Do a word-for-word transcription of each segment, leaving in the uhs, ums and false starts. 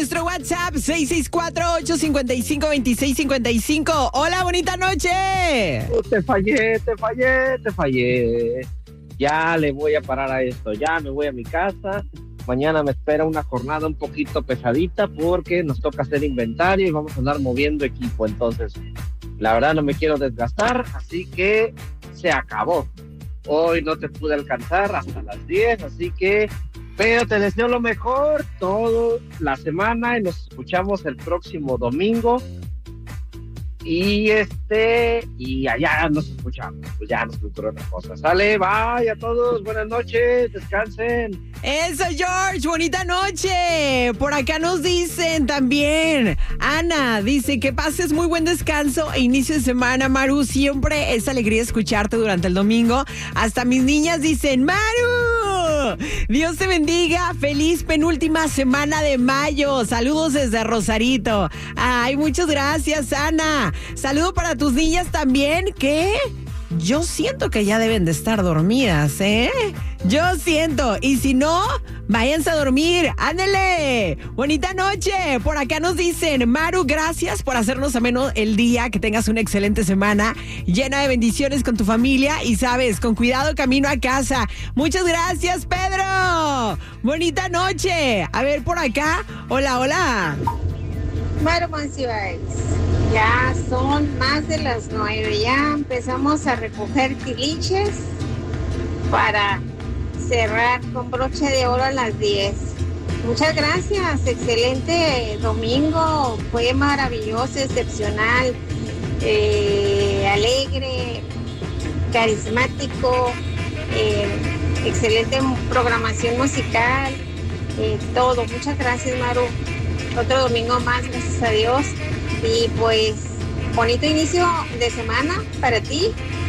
nuestro WhatsApp seis seis cuatro, ocho cinco cinco, dos seis cinco cinco. Hola, bonita noche. Uh, te fallé, te fallé, te fallé. Ya le voy a parar a esto, ya me voy a mi casa. Mañana me espera una jornada un poquito pesadita porque nos toca hacer inventario y vamos a andar moviendo equipo. Entonces, la verdad no me quiero desgastar, así que se acabó. Hoy no te pude alcanzar hasta las diez, así que... Pero te deseo lo mejor toda la semana y nos escuchamos el próximo domingo. Y este, y allá nos escuchamos. Pues ya nos ocurre otra cosa. Sale, bye a todos, buenas noches, descansen. Eso, George, bonita noche. Por acá nos dicen también. Ana dice que pases muy buen descanso e inicio de semana, Maru. Siempre es alegría escucharte durante el domingo. Hasta mis niñas dicen, Maru, Dios te bendiga. Feliz penúltima semana de mayo. Saludos desde Rosarito. Ay, muchas gracias, Ana. Saludo para tus niñas también, que yo siento que ya deben de estar dormidas, ¿eh? Yo siento. Y si no, váyanse a dormir. ¡Ándele! Bonita noche. Por acá nos dicen, Maru, gracias por hacernos ameno el día. Que tengas una excelente semana llena de bendiciones con tu familia. Y sabes, con cuidado camino a casa. Muchas gracias, Pedro. Bonita noche. A ver, por acá. Hola, hola. Maru Monsiváis, ya son más de las nueve, ya empezamos a recoger tiliches para cerrar con broche de oro a las diez. Muchas gracias, excelente domingo, fue maravilloso, excepcional, eh, alegre, carismático, eh, excelente programación musical, eh, todo. Muchas gracias, Maru. Otro domingo más, gracias a Dios. Y pues, bonito inicio de semana para ti.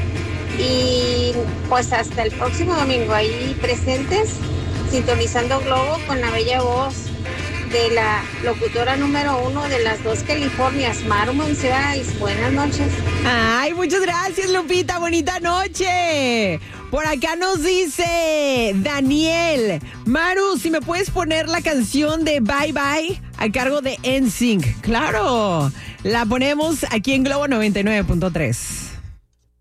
Y pues hasta el próximo domingo, ahí presentes, sintonizando Globo con la bella voz de la locutora número uno de las dos Californias, Maru Monsiváis. Buenas noches. Ay, muchas gracias, Lupita. Bonita noche. Por acá nos dice Daniel, Maru, si me puedes poner la canción de Bye Bye a cargo de N Sync. Claro, la ponemos aquí en Globo noventa y nueve punto tres.